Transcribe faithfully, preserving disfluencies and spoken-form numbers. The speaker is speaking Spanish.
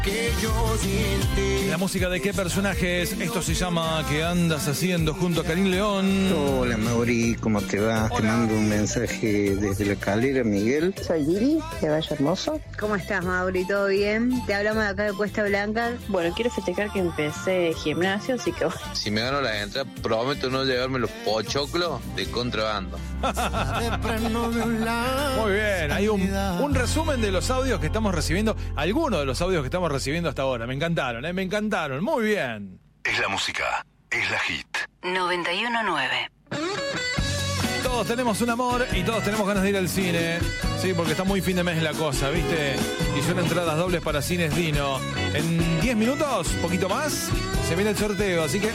Que yo sin ti. La música de qué personajes. Esto se llama ¿Qué andas haciendo? Junto a Karim León. Hola Mauri, ¿cómo te va? Hola. Te mando un mensaje desde la Calera, Miguel. Soy Lili, de Valle Hermoso. ¿Cómo estás, Mauri? ¿Todo bien? Te hablamos de acá de Cuesta Blanca. Bueno, quiero festejar que empecé gimnasio, así que bueno. Si me gano la entrada, prometo no llevarme los pochoclos de contrabando. Muy bien, hay un, un resumen de los audios que estamos recibiendo. Algunos de los audios que estamos recibiendo hasta ahora. Me encantaron, ¿eh? Me encantaron. Muy bien. Es la música, es la hit. noventa y uno nueve. Todos tenemos un amor y todos tenemos ganas de ir al cine. Sí, porque está muy fin de mes la cosa, ¿viste? Y son entradas dobles para Cines Dino. En diez minutos, poquito más, se viene el sorteo. Así que